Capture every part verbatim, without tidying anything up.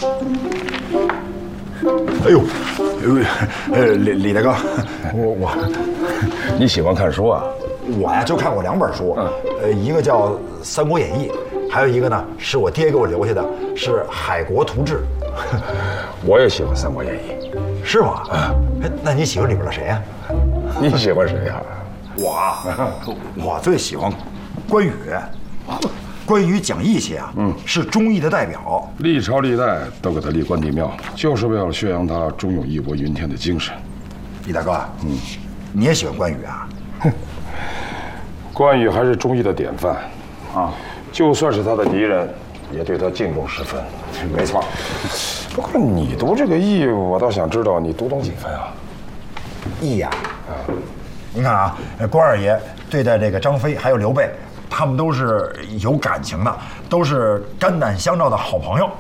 哎呦，呃，李李大哥，我我， 你喜欢看书啊？ 我呀就看过两本书，呃，一个叫《三国演义》，还有一个呢是我爹给我留下的，是《海国图志》。 我也喜欢《三国演义》， 是吗？啊，那你喜欢里边的谁呀？ 你喜欢谁呀？ 我啊，我最喜欢关羽。关羽讲义气啊，嗯，是忠义的代表。 历朝历代都给他立关帝庙，就是为了宣扬他忠勇义薄云天的精神。 李大哥，嗯，你也喜欢关羽啊？ 关羽还是忠义的典范啊！就算是他的敌人，也对他敬重十分。 没错。 不过你读这个义，我倒想知道你读懂几分啊？ 义呀，啊，您看啊，关二爷对待这个张飞还有刘备，他们都是有感情的，都是肝胆相照的好朋友。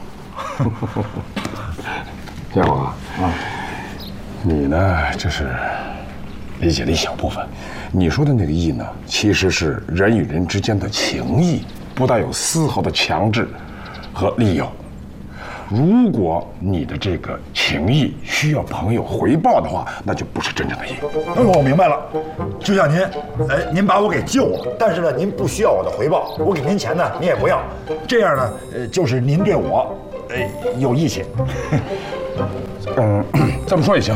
建华啊，你呢，这是理解了一小部分。你说的那个义呢，其实是人与人之间的情谊，不带有丝毫的强制和利诱。如果你的这个情谊需要朋友回报的话，那就不是真正的义。 哎，我明白了，就像您，哎，您把我给救了，但是呢，您不需要我的回报，我给您钱呢，您也不要，这样呢，呃，就是您对我，呃，有义气。 嗯，这么说也行。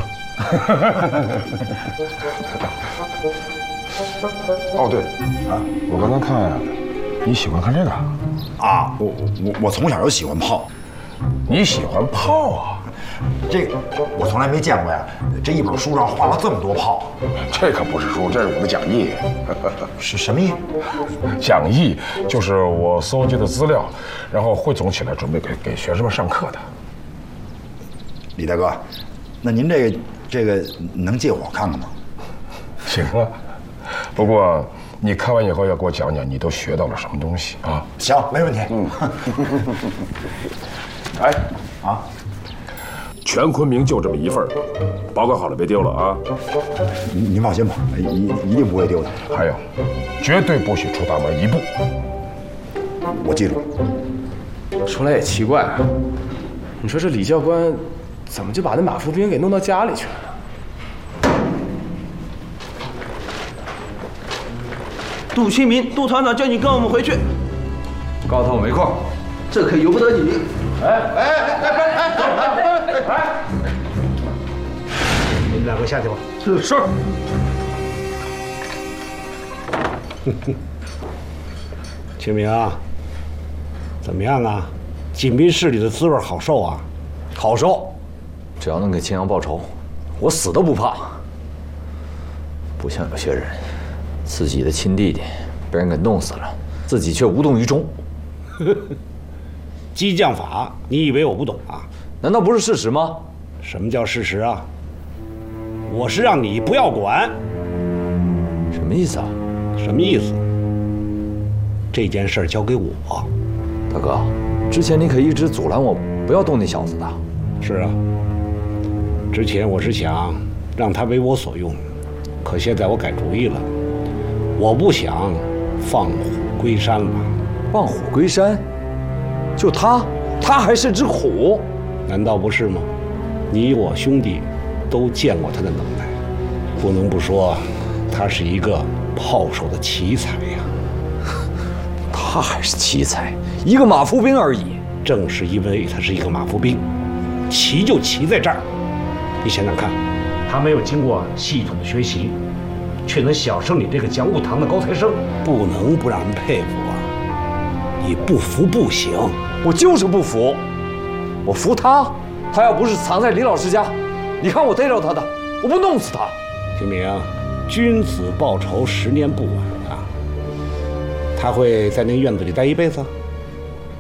哦，对啊，我刚刚看你喜欢看这个啊，我我我从小就喜欢炮。 你喜欢炮啊？ 这个我从来没见过呀！这一本书上画了这么多炮， 这可不是书，这是我的讲义。 是什么义？ 讲义就是我搜集的资料，然后汇总起来，准备给给学生们上课的。 李大哥，那您这个这个能借我看看吗？ 行啊，不过你看完以后要给我讲讲你都学到了什么东西啊？ 行，没问题。嗯。 哎，啊，全昆明就这么一份，保管好了别丢了啊！ 您您放心吧，一一定不会丢的。 还有，绝对不许出大门一步。 我记住。 说来也奇怪啊，你说这李教官怎么就把那马步兵给弄到家里去了？ 杜清明，杜团长叫你跟我们回去。 高头没空， 这可由不得你。 哎哎哎哎哎哎！ 你们两个下去吧。 是是。 清明啊，怎么样啊？锦滨市里的滋味好受啊？ 好受，只要能给青阳报仇，我死都不怕。不像有些人，自己的亲弟弟被人给弄死了，自己却无动于衷。 激将法，你以为我不懂啊？ 难道不是事实吗？ 什么叫事实啊？我是让你不要管。 什么意思啊？ 什么意思？这件事交给我。 大哥，之前你可一直阻拦我不要动那小子的。 是啊，之前我是想让他为我所用，可现在我改主意了，我不想放虎归山了。 放虎归山？就他，他还是只虎， 难道不是吗？你我兄弟都见过他的能耐，不能不说，他是一个炮手的奇才呀。 他还是奇才，一个马服兵而已。 正是因为他是一个马服兵，奇就奇在这儿。你想想看，他没有经过系统的学习，却能小胜你这个讲武堂的高材生，不能不让人佩服啊！你不服不行。 我就是不服，我服他。他要不是藏在李老师家，你看我逮着他的，我不弄死他。 清明，君子报仇，十年不晚啊。他会在那院子里待一辈子？